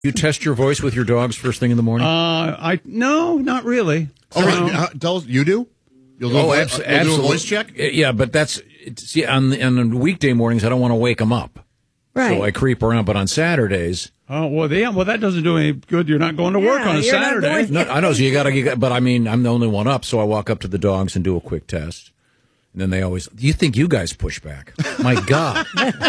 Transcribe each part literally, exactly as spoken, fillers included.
You test your voice with your dogs first thing in the morning? Uh, I no, not really. Oh, No. right. Uh, tell, you do? You'll do, oh, a, abs- you'll absolutely. do a voice check? Yeah, but that's see on the, on the weekday mornings I don't want to wake them up, Right. so I creep around. But on Saturdays, Oh well, yeah. Well, that doesn't do any good. You're not going to work Yeah, on a you're not Saturday. going- no, I know. So you got to. But I mean, I'm the only one up, so I walk up to the dogs and do a quick test, and then they always. You think you guys push back? My God.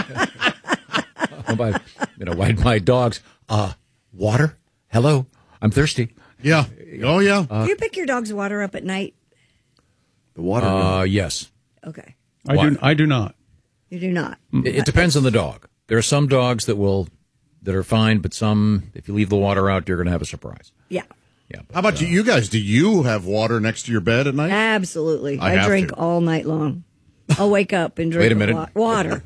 my, you know, my, my dogs. Uh, water. Hello, I'm thirsty. Yeah. Oh, yeah. Do you pick your dog's water up at night? The water. Uh, yes. Okay. I do. I do not. You do not. It, it depends on the dog. There are some dogs that will that are fine, but some, if you leave the water out, you're going to have a surprise. Yeah. Yeah. But, How about you, you guys? Do you have water next to your bed at night? Absolutely. I I, have drink to. all night long. I'll wake up and drink Wait a minute. wa- water.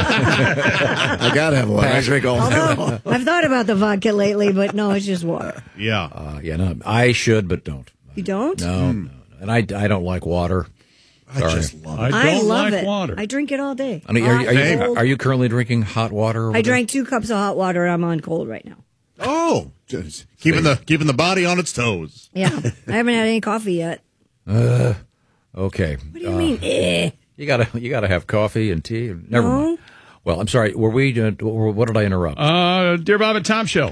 I gotta have water. I drink all night long. Although I've thought about the vodka lately, but no, it's just water. Yeah. Uh, yeah, no, I should, but don't. You don't? No, no, no. And I, I don't like water. I Sorry. just love it. I don't I love like it. water. I drink it all day. I mean, are, you- are, Hot, you, cold. are you currently drinking hot water? over I there? drank two cups of hot water. I'm on cold right now. Oh, just keeping the keeping the body on its toes. Yeah. I haven't had any coffee yet. Uh, okay. What do you mean, eh? You gotta, you gotta have coffee and tea. Never No. mind. Well, I'm sorry. Were we? Uh, what did I interrupt? Uh, Dear Bob and Tom Show.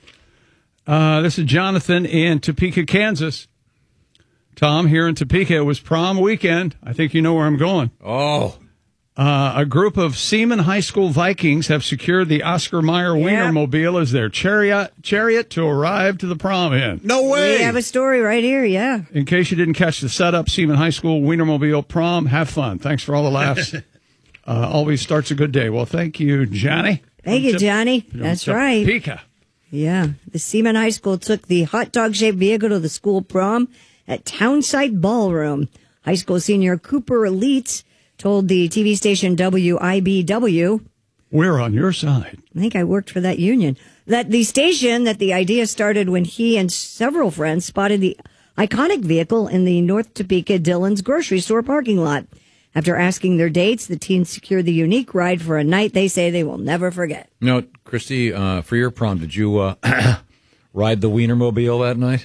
Uh, this is Jonathan in Topeka, Kansas. Tom, here in Topeka, it was prom weekend. I think you know where I'm going. oh, Uh, a group of Seaman High School Vikings have secured the Oscar Mayer Yeah. Wienermobile as their chariot chariot to arrive to the prom in. No way. We have a story right here, yeah. In case you didn't catch the setup, Seaman High School Wienermobile prom. Have fun. Thanks for all the laughs. uh, always starts a good day. Well, thank you, Johnny. Thank you, Tip- Johnny. from That's right. Topeka. Yeah. The Seaman High School took the hot dog-shaped vehicle to the school prom at Townsite Ballroom. High school senior Cooper Elites told the T V station W I B W, We're on your side. I think I worked for that union, that the station that the idea started when he and several friends spotted the iconic vehicle in the North Topeka Dillon's grocery store parking lot. After asking their dates, the teens secured the unique ride for a night they say they will never forget. you know, Christy, uh, for your prom, did you uh, ride the Wienermobile that night?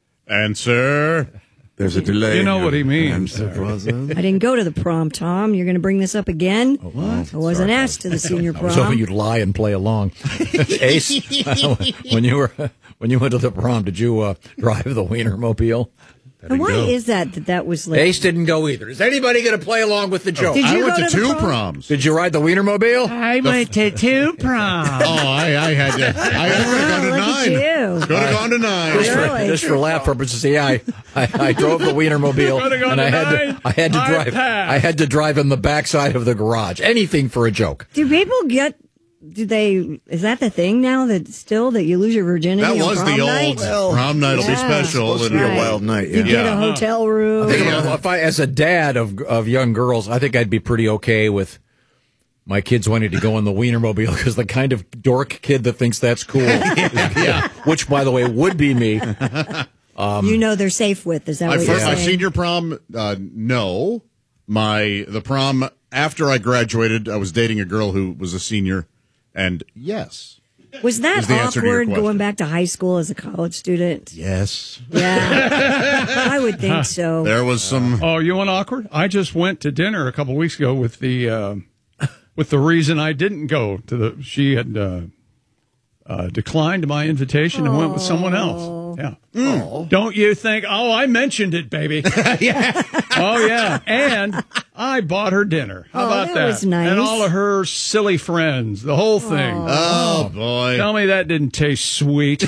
Answer. There's a delay. You know here. what he means. I'm surprised. I didn't go to the prom, Tom. You're going to bring this up again? What? I wasn't asked to the senior I was hoping prom. you'd lie and play along. Ace, when you were when you went to the prom, did you uh, drive the Wienermobile? And why is that that that was like... Ace didn't go either. Is anybody going to play along with the joke? Did you I went go to, to the two prom? proms. Did you ride the Wienermobile? I went to two prom. Oh, I, I had to. I had to Oh, gone to look nine. at you. Could have gone to nine. Just for, Really? just for laugh purposes, yeah, I, I, I drove the Wienermobile, Could've gone and I to had nine. to I had to I drive passed. I had to drive in the backside of the garage. Anything for a joke. Do people get... Do they... Is that the thing now that still that you lose your virginity That on was prom the night? old Well, prom night will be yeah. special. Supposed to and- be a Right. wild night. You Yeah. get a Yeah. hotel room. I think if I, as a dad of of young girls, I think I'd be pretty okay with my kids wanting to go in the Wienermobile because the kind of dork kid that thinks that's cool, yeah. Which, by the way, would be me. you know they're safe with. Is that My what you're first, my saying? senior prom, uh, no. My the prom after I graduated, I was dating a girl who was a senior, and yes, Was that is the answer to your awkward question. going back to high school as a college student? yes, Yeah. I would think so. there was some. Oh, you want awkward? I just went to dinner a couple weeks ago with the uh, with the reason I didn't go to the. She had uh, uh, declined my invitation and went with someone else. Yeah. Don't you think? Oh, I mentioned it, baby. yeah. Oh yeah, and I bought her dinner. How Oh, about that that? was nice. And all of her silly friends, the whole thing. Oh boy! Tell me that didn't taste sweet.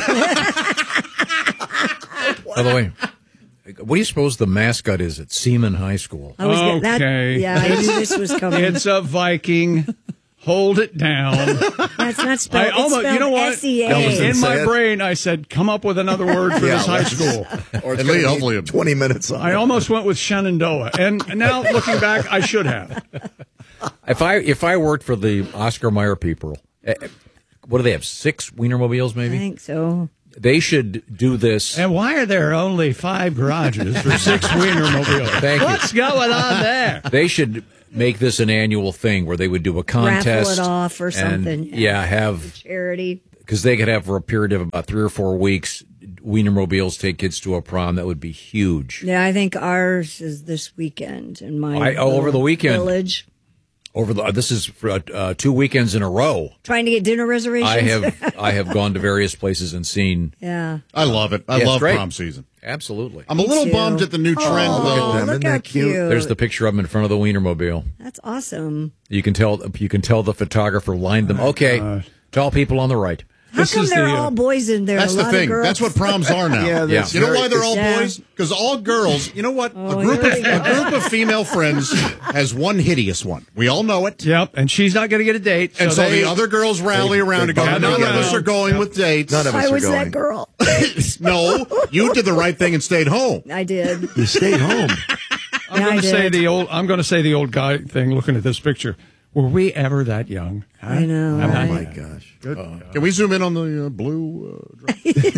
By the way, what do you suppose the mascot is at Seaman High School? I was get- that, Okay. yeah, I knew this was coming. It's a Viking. Hold it down. That's not spelled. I It's almost, spelled you know what? S E A. That was In Say my it. brain, I said, "Come up with another word for Yeah, this high let's- school." Or it's At gonna least be hopefully- twenty minutes on. I almost went with Shenandoah, and now looking back, I should have. If I if I worked for the Oscar Mayer people, eh, what do they have? Six Wienermobiles, I maybe. think so. They should do this. And why are there only five garages for six Wienermobiles? Thank you. What's going on there? They should make this an annual thing where they would do a contest, Raffle it off or and, something. yeah, have Charity. because they could have for a period of about three or four weeks, Wienermobiles take kids to a prom. That would be huge. Yeah, I think ours is this weekend in my I, oh, over the weekend. village. Over the this is for, uh, two weekends in a row. Trying to get dinner reservations. I have I have gone to various places and seen. Yeah, I love it. I Yeah, it's love great. prom season. Absolutely. I'm a little too. bummed at the new trend, Oh, though. them. look Isn't how that cute? cute. There's the picture of them in front of the Wienermobile. That's awesome. You can tell you can tell the photographer lined them. Okay, tall people on the right. How This come is they're the, uh, all boys in there? That's a the lot thing. Of girls? That's what proms are now. Yeah, that's You know very- why they're all Yeah. boys? Because all girls, you know what? Oh, a group here of we go. a group of female friends has one hideous one. We all know it. Yep, and she's not going to get a date. And so, they, the other girls rally they- around they and go, bond none of together. us are going with dates. None of us I are was going. that girl. No, you did the right thing and stayed home. I did. You stayed home. I'm Yeah, going I to say did. the old. I'm going to say the old guy thing. Looking at this picture, were we ever that young? Huh? I know, I'm not- right? Oh my gosh. Good. Can we zoom in on the uh, blue? Uh,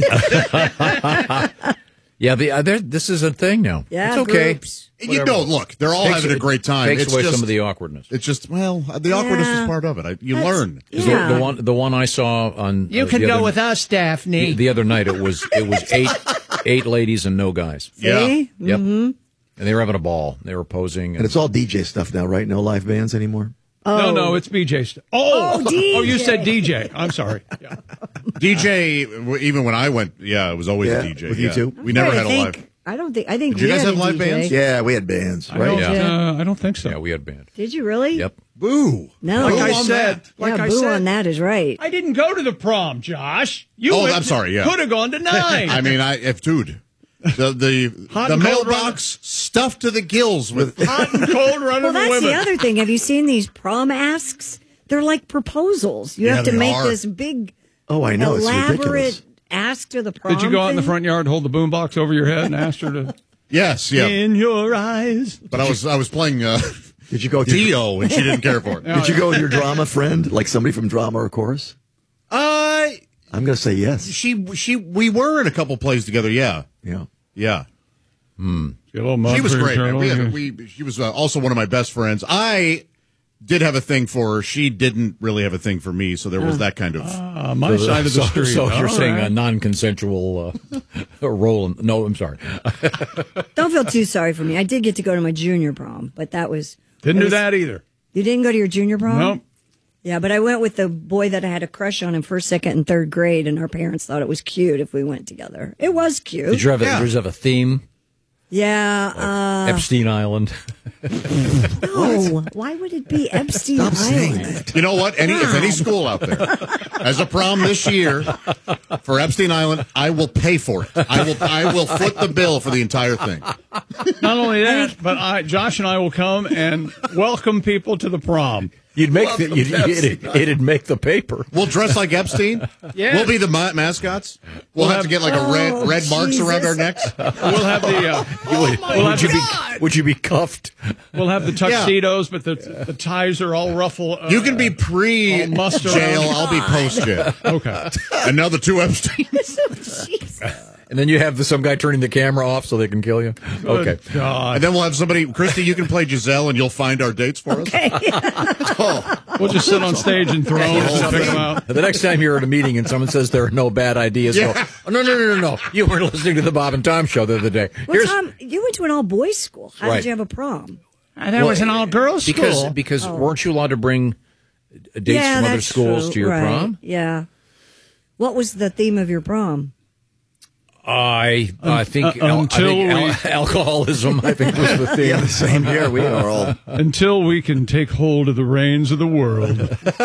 dress? Yeah, the uh, there- this is a thing now. Yeah, it's okay. groups. you know, look, they're all Takes- having a great time. Takes It's away just, some of the awkwardness. It's just well, the awkwardness Yeah. is part of it. I, you That's- learn. 'Cause Yeah. The, the one the one I saw on uh, the other, us, Daphne. the, the other night. It was it was eight eight ladies and no guys. Yeah. See? Yep. And they were having a ball. They were posing. And it's all D J stuff now, right? No live bands anymore? No, no, it's B J. St- oh, Oh, D J. oh, you said D J. I'm sorry. Yeah. D J, w- even when I went, yeah, it was always Yeah, a D J. with you yeah. too? We never I had a think, live. I don't think. I think. Did you we guys had have a live D J. bands? Yeah, we had bands, I don't. right? Yeah. Uh, I don't think so. yeah, we had band. Did you really? Yep. Boo. No. Like Boo I on said, that. like yeah, I boo said, on that is right. I didn't go to the prom, Josh. You Oh, went I'm to- sorry, yeah. Could have gone to nine. I mean, I if dude, the the, Hot the and cold mailbox stuffed to the gills with. hot and cold running Well, the that's women. the other thing. Have you seen these prom asks? They're like proposals. You Yeah, have to they make are. this big, Oh, I know. It's elaborate ridiculous. ask to the prom. Did you go out in the thing? front yard, hold the boombox over your head, and ask her to? Yes, yeah. In your eyes. But I was I was playing uh, Did you go with your, Dio, and she didn't care for it. Did you go with your drama friend, like somebody from drama or chorus? Uh, I'm going to say yes. she she we were in a couple plays together. Yeah, Yeah. yeah. Get a little mud She was for your great. man. journal. We had, we she was uh, also one of my best friends. I did have a thing for her. She didn't really have a thing for me, so there was that kind of. Uh, my side of the so, street. So All you're saying right. a non-consensual uh, role? In, no, I'm sorry. Don't feel too sorry for me. I did get to go to my junior prom, but that was Didn't it do was- that either. You didn't go to your junior prom? Nope. Yeah, but I went with the boy that I had a crush on in first, second, and third grade, and our parents thought it was cute if we went together. It was cute. Did you have a, Yeah. did you have a theme? Yeah. Uh, Epstein Island. no. Why would it be Epstein Stop saying Island? that. You know what? Any if any school out there has a prom this year for Epstein Island, I will pay for it. I will I will foot the bill for the entire thing. Not only that, but I, Josh and I will come and welcome people to the prom. You'd make the, you'd, it'd, it'd make the paper. We'll dress like Epstein. Yeah. We'll be the ma- mascots. We'll, have, to get like a red Oh, red marks Jesus. around our necks. We'll have the uh, You would, we'll have would you the, be would you be cuffed? we'll have the tuxedos, but the the ties are all ruffled. Uh, You can be pre All mussed jail. around. I'll be post jail. okay. And now the two Epstein. And then you have some guy turning the camera off so they can kill you. Okay. Good God. And then we'll have somebody, Christy, you can play Giselle and you'll find our dates for us. We'll just sit on stage and throw them and pick them out. The next time you're at a meeting and someone says there are no bad ideas, Yeah. go, oh, no, no, no, no, no. You weren't listening to the Bob and Tom show the other day. Well, Tom, you went to an all boys school. How Right. did you have a prom? And that was an all girls because school. because weren't you allowed to bring uh, dates yeah, from other that's schools true. to your Right. prom? Yeah. What was the theme of your prom? I I think, uh, al- I until think al- we- alcoholism. I think was the theme. Yeah, the same here. We are all. Until we can take hold of the reins of the world,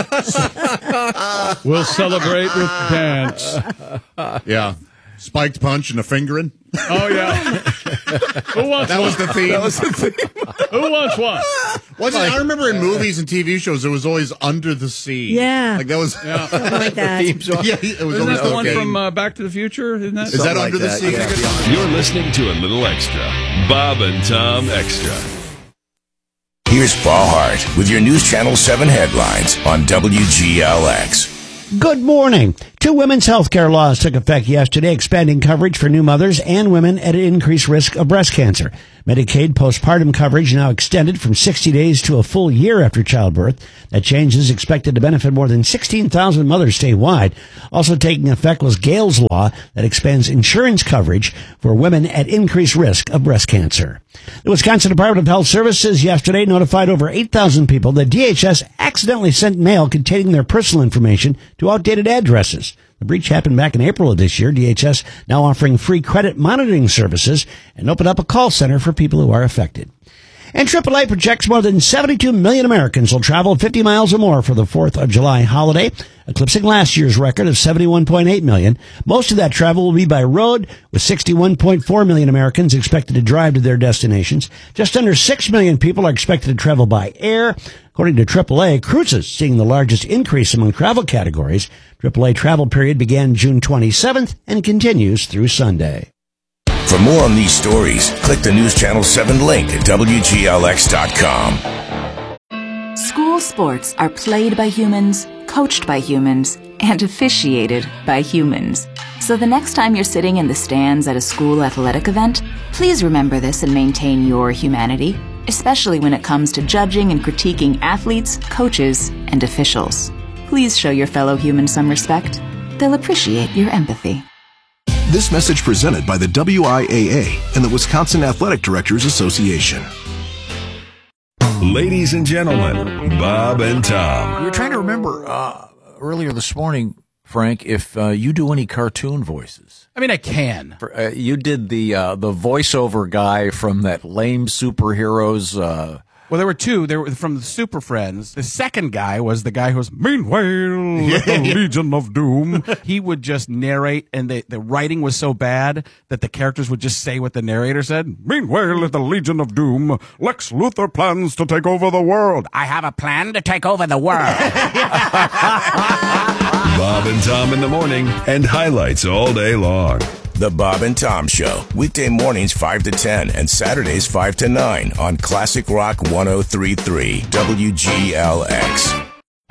we'll celebrate with dance. Yeah. Spiked punch and a fingering. Oh yeah. Who wants That one? was the theme. That was the theme. Who wants one? Wasn't it? I remember in movies and T V shows, it was always under the sea. Yeah. Like that was. Something like that. Theme song. Yeah, it was Isn't always that the one okay. from uh, Back to the Future? Isn't that? Is that Something under like the that, sea? yeah. You're listening to a little extra. Bob and Tom Extra. Here's Paul Hart with your News Channel seven headlines on W G L X. Good morning. Two women's health care laws took effect yesterday, expanding coverage for new mothers and women at an increased risk of breast cancer. Medicaid postpartum coverage now extended from sixty days to a full year after childbirth. That change is expected to benefit more than sixteen thousand mothers statewide. Also taking effect was Gale's Law that expands insurance coverage for women at increased risk of breast cancer. The Wisconsin Department of Health Services yesterday notified over eight thousand people that D H S accidentally sent mail containing their personal information to outdated addresses. The breach happened back in April of this year. D H S now offering free credit monitoring services and opened up a call center for people who are affected. And triple A projects more than seventy-two million Americans will travel fifty miles or more for the fourth of July holiday, eclipsing last year's record of seventy-one point eight million. Most of that travel will be by road, with sixty-one point four million Americans expected to drive to their destinations. Just under six million people are expected to travel by air. According to triple A, cruises seeing the largest increase among travel categories. triple A travel period began June twenty-seventh and continues through Sunday. For more on these stories, click the News Channel seven link at W G L X dot com. School sports are played by humans, coached by humans, and officiated by humans. So the next time you're sitting in the stands at a school athletic event, please remember this and maintain your humanity, especially when it comes to judging and critiquing athletes, coaches, and officials. Please show your fellow humans some respect. They'll appreciate your empathy. This message presented by the W I A A and the Wisconsin Athletic Directors Association. Ladies and gentlemen, Bob and Tom. We were trying to remember uh, earlier this morning, Frank, if uh, you do any cartoon voices. I mean, I can. For, uh, you did the uh, the voiceover guy from that lame superheroes. Uh, Well, there were two. There were from the Super Friends. The second guy was the guy who was, meanwhile, the Legion of Doom. He would just narrate, and the, the writing was so bad that the characters would just say what the narrator said. Meanwhile, at the Legion of Doom, Lex Luthor plans to take over the world. I have a plan to take over the world. Bob and Tom in the morning, and highlights all day long. The Bob and Tom Show, weekday mornings five to ten and Saturdays five to nine on Classic Rock one oh three point three W G L X.